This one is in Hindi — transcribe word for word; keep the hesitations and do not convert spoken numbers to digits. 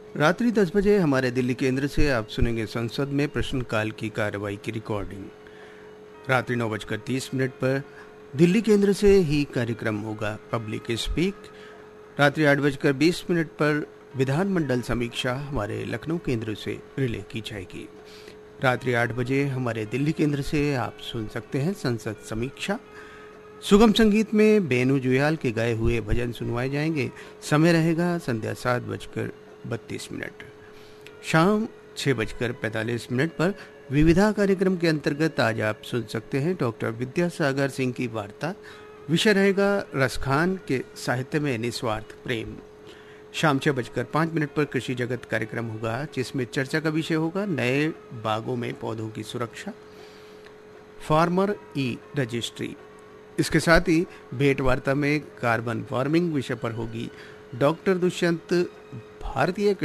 रात्रि दस बजे हमारे दिल्ली केंद्र से आप सुनेंगे संसद में प्रश्नकाल की कार्रवाई की रिकॉर्डिंग। रात्रि नौ बजकर तीस मिनट पर दिल्ली केंद्र से ही कार्यक्रम होगा पब्लिक स्पीक। रात्रि आठ बजकर बीस मिनट पर विधानमंडल समीक्षा हमारे लखनऊ केंद्र से रिले की जाएगी। रात्रि आठ बजे हमारे दिल्ली केंद्र से आप सुन सकते हैं संसद समीक्षा। सुगम संगीत में बेनू जुयाल के गाए हुए भजन सुनवाए जाएंगे। समय रहेगा संध्या सात बजकर बत्तीस मिनट। शाम छः बजकर पैंतालीस मिनट पर विविधा कार्यक्रम के अंतर्गत आज आप सुन सकते हैं डॉक्टर विद्यासागर सिंह की वार्ता। विषय रहेगा रसखान के साहित्य में निस्वार्थ प्रेम। शाम छः बजकर पाँच मिनट पर कृषि जगत कार्यक्रम होगा, जिसमें चर्चा का विषय होगा नए बागों में पौधों की सुरक्षा, फार्मर ई रजिस्ट्री। इसके साथ ही भेंट वार्ता में कार्बन वार्मिंग विषय पर होगी डॉक्टर दुष्यंत भारतीय